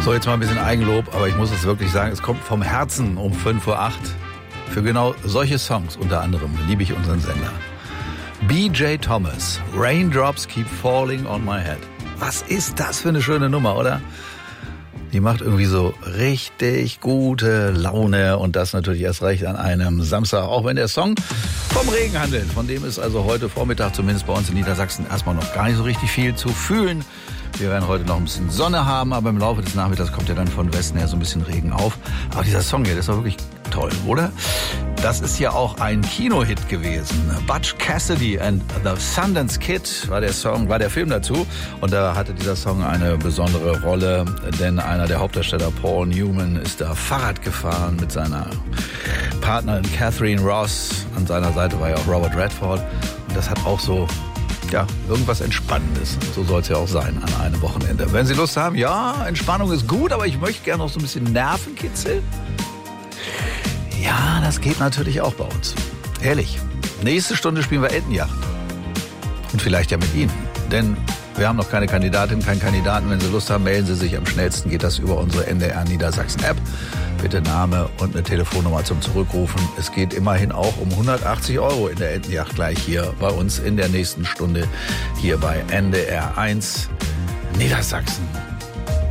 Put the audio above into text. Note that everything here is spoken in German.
So, jetzt mal ein bisschen Eigenlob, aber ich muss es wirklich sagen, es kommt vom Herzen um 5:08 Uhr. Für genau solche Songs unter anderem liebe ich unseren Sender. B.J. Thomas, Raindrops Keep Falling on My Head. Was ist das für eine schöne Nummer, oder? Die macht irgendwie so richtig gute Laune und das natürlich erst recht an einem Samstag, auch wenn der Song vom Regen handelt. Von dem ist also heute Vormittag, zumindest bei uns in Niedersachsen, erstmal noch gar nicht so richtig viel zu fühlen. Wir werden heute noch ein bisschen Sonne haben, aber im Laufe des Nachmittags kommt ja dann von Westen her so ein bisschen Regen auf. Aber dieser Song hier, der ist doch wirklich toll, oder? Das ist ja auch ein Kinohit gewesen. Butch Cassidy and the Sundance Kid war der Song, war der Film dazu. Und da hatte dieser Song eine besondere Rolle, denn einer der Hauptdarsteller, Paul Newman, ist da Fahrrad gefahren mit seiner Partnerin Catherine Ross. An seiner Seite war ja auch Robert Redford. Und das hat auch so, ja, irgendwas Entspannendes. So soll es ja auch sein an einem Wochenende. Wenn Sie Lust haben, ja, Entspannung ist gut, aber ich möchte gerne noch so ein bisschen Nervenkitzel. Ja, das geht natürlich auch bei uns. Ehrlich, nächste Stunde spielen wir Eltenjagd. Und vielleicht ja mit Ihnen. Denn wir haben noch keine Kandidatin, keinen Kandidaten. Wenn Sie Lust haben, melden Sie sich. Am schnellsten geht das über unsere NDR Niedersachsen App. Bitte Name und eine Telefonnummer zum Zurückrufen. Es geht immerhin auch um 180 € in der Eltenjagd gleich hier bei uns in der nächsten Stunde hier bei NDR 1 Niedersachsen.